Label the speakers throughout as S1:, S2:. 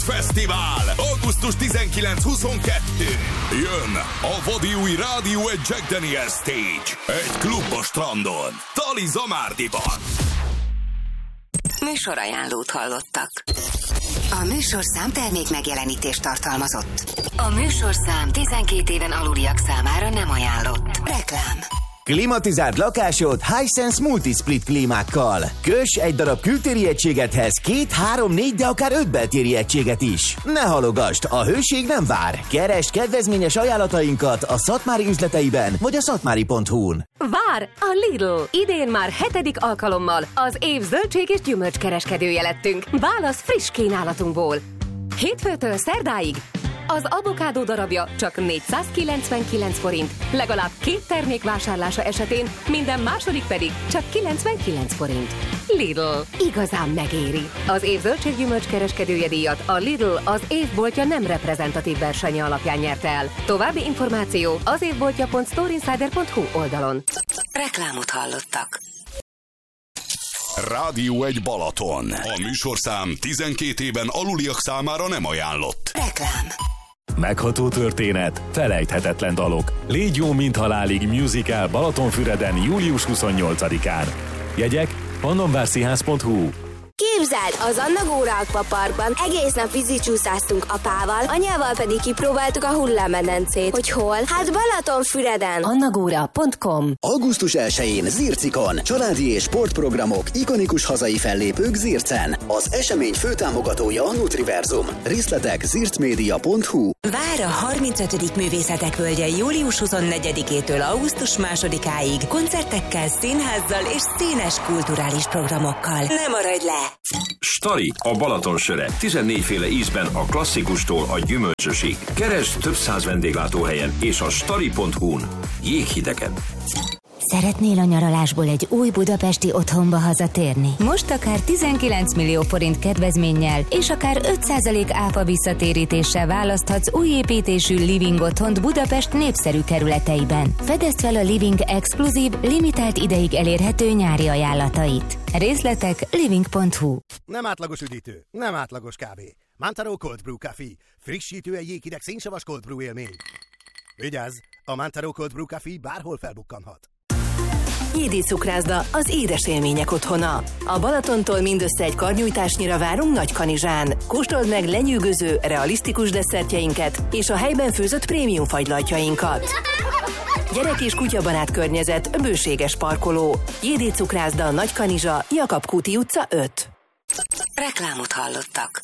S1: Fesztivál, augusztus 19-22. Jön a vadi új rádió egy Jack Daniels Stage. Egy klub a strandon, Tali Zamárdiban.
S2: Műsorajánlót hallottak. A műsorszám termék megjelenítést tartalmazott. A műsorszám 12 éven aluliak számára nem ajánlott. Reklám.
S3: Klimatizált lakásod Hisense Multisplit klímákkal. Köss egy darab kültéri egységethez 2, 3, 4, de akár 5 beltéri egységet is. Ne halogasd, a hőség nem vár. Keresd kedvezményes ajánlatainkat a Szatmári üzleteiben vagy a szatmári.hu-n.
S4: Vár a Lidl! Idén már 7. alkalommal az év zöldség és gyümölcskereskedője lettünk. Válasz friss kínálatunkból. Hétfőtől szerdáig az avokádó darabja csak 499 forint, legalább 2 termék vásárlása esetén, minden második pedig csak 99 forint. Lidl. Igazán megéri. Az év zöldséggyümölcs kereskedője díjat a Lidl az évboltja nem reprezentatív versenye alapján nyerte el. További információ az évboltja.storeinsider.hu oldalon.
S2: Reklámot hallottak.
S1: Rádió egy Balaton. A műsorszám 12 éven aluliak számára nem ajánlott.
S2: Reklám.
S5: Megható történet, felejthetetlen dalok. Légy jó, mint halálig musical Balatonfüreden július 28-án. Jegyek pannonvárszínház.hu.
S6: Képzeld, az Anna Góra Aquaparkban egész nap vízicsúszáztunk apával, anyával pedig kipróbáltuk a hullámmedencét. Hogy hol? Hát Balatonfüreden.
S4: annagóra.com.
S7: Augusztus 1-én Zircikon. Családi és sportprogramok, ikonikus hazai fellépők Zircen. Az esemény főtámogatója a Nutriverzum. Részletek zircmedia.hu.
S2: Vár a 35. Művészetek Völgye július 24-től augusztus 2-áig koncertekkel, színházzal és színes kulturális programokkal. Ne maradj le!
S8: Stari, a Balaton söre. 14 féle ízben a klasszikustól a gyümölcsösig. Keresd több 100 vendéglátóhelyen és a stari.hu-n. Jéghidegen.
S9: Szeretnél a nyaralásból egy új budapesti otthonba hazatérni? Most akár 19 millió forint kedvezménnyel és akár 5% áfa visszatérítéssel választhatsz új építésű living otthont Budapest népszerű kerületeiben. Fedezd fel a Living exkluzív, limitált ideig elérhető nyári ajánlatait. Részletek living.hu.
S10: Nem átlagos üdítő, nem átlagos kávé. Mantaro Cold Brew Café. Frissítő egy jéghideg szénsavas cold brew élmény. Vigyázz, a Mantaro Cold Brew Café bárhol felbukkanhat.
S2: Jédi Cukrászda, az édes élmények otthona. A Balatontól mindössze egy karnyújtásnyira várunk Nagykanizsán. Kóstold meg lenyűgöző, realisztikus desszertjeinket és a helyben főzött prémium fagylaltjainkat. Gyerek és kutyabarát környezet, bőséges parkoló. Jédi Cukrászda, Nagykanizsa, Jakab Kúti utca 5. Reklámot hallottak.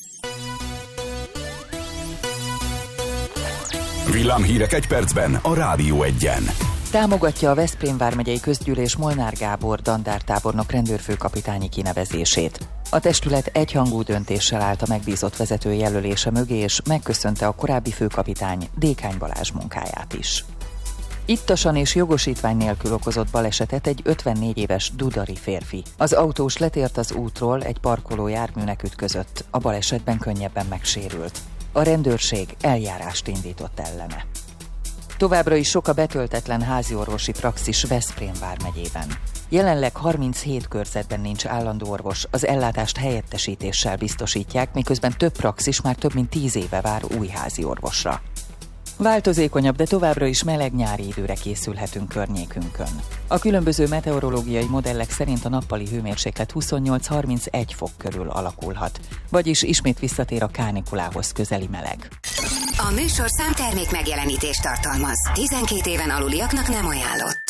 S1: Villámhírek egy percben a Rádió 1-en.
S11: Támogatja a Veszprém vármegyei közgyűlés Molnár Gábor dandártábornok rendőrfőkapitányi kinevezését. A testület egyhangú döntéssel állt a megbízott vezető jelölése mögé, és megköszönte a korábbi főkapitány, Dékány Balázs munkáját is. Ittasan és jogosítvány nélkül okozott balesetet egy 54 éves dudari férfi. Az autós letért az útról, egy parkoló járműnek ütközött, a balesetben könnyebben megsérült. A rendőrség eljárást indított ellene. Továbbra is sok a betöltetlen háziorvosi praxis Veszprém vármegyében. Jelenleg 37 körzetben nincs állandó orvos, az ellátást helyettesítéssel biztosítják, miközben több praxis már több mint 10 éve vár új háziorvosra. Változékonyabb, de továbbra is meleg nyári időre készülhetünk környékünkön. A különböző meteorológiai modellek szerint a nappali hőmérséklet 28-31 fok körül alakulhat, vagyis ismét visszatér a kánikulához közeli meleg.
S2: A műsorszám termék megjelenítést tartalmaz. 12 éven aluliaknak nem ajánlott.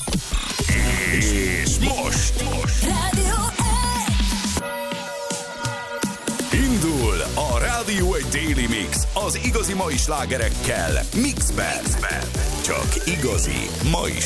S1: És most
S2: Rádió
S1: indul a Rádió 1 Daily Mix az igazi mai slágerekkel Mixben. Csak igazi mai